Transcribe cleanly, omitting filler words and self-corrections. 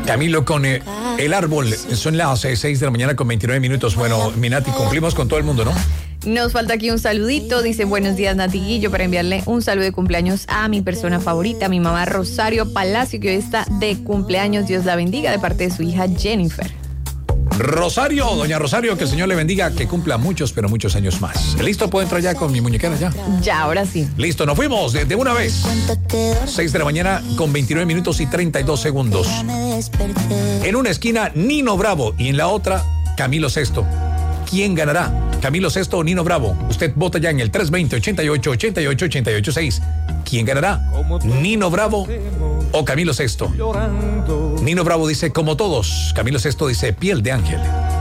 Camilo con El Árbol. Son las 6 de la mañana con 29 minutos. Bueno, Minati, cumplimos con todo el mundo, ¿no? Nos falta aquí un saludito. Dice, buenos días, Nati Guillo, para enviarle un saludo de cumpleaños a mi persona favorita, mi mamá Rosario Palacio, que hoy está de cumpleaños. Dios la bendiga, de parte de su hija Jennifer. Rosario, doña Rosario, que el Señor le bendiga, que cumpla muchos, pero muchos años más. ¿Listo? ¿Puedo entrar ya con mi muñequera ya? Ya, ahora sí. Listo, nos fuimos de una vez. 6 de la mañana con 29 minutos y 32 segundos. En una esquina, Nino Bravo, y en la otra, Camilo Sesto. ¿Quién ganará? ¿Camilo Sesto o Nino Bravo? Usted vota ya en el 320-88-88-88-6. ¿Quién ganará? ¿Nino Bravo o Camilo Sesto? Nino Bravo dice, como todos. Camilo Sesto dice, piel de ángel.